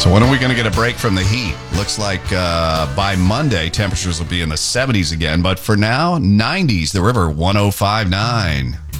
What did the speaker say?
So when are we going to get a break from the heat? Looks like by Monday, temperatures will be in the 70s again. But for now, 90s, the river 105.9.